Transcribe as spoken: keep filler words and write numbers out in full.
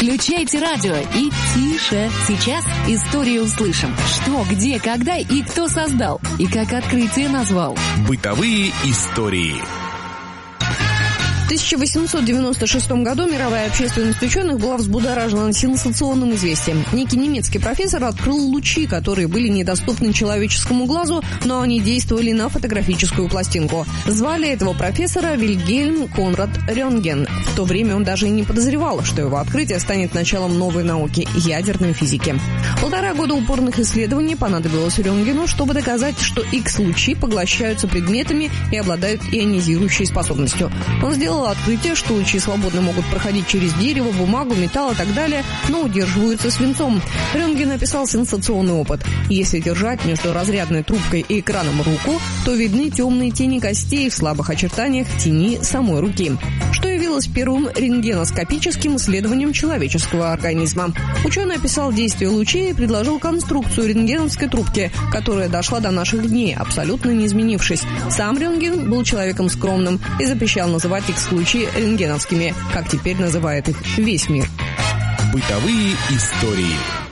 Включайте радио и тише. Сейчас историю услышим. Что, где, когда и кто создал. И как открытие назвал. Бытовые истории. В тысяча восемьсот девяносто шестом году мировая общественность ученых была взбудоражена сенсационным известием. Некий немецкий профессор открыл лучи, которые были недоступны человеческому глазу, но они действовали на фотографическую пластинку. Звали этого профессора Вильгельм Конрад Рентген. В то время он даже и не подозревал, что его открытие станет началом новой науки – ядерной физики. Полтора года упорных исследований понадобилось Рентгену, чтобы доказать, что Х-лучи поглощаются предметами и обладают ионизирующей способностью. Он сделал открытие, что лучи свободно могут проходить через дерево, бумагу, металл и так далее, но удерживаются свинцом. Рентген описал сенсационный опыт. Если держать между разрядной трубкой и экраном руку, то видны темные тени костей в слабых очертаниях тени самой руки, что явилось первым рентгеноскопическим исследованием человеческого организма. Ученый описал действие лучей и предложил конструкцию рентгеновской трубки, которая дошла до наших дней, абсолютно не изменившись. Сам Рентген был человеком скромным и запрещал называть их лучи рентгеновскими, как теперь называет их весь мир. Бытовые истории.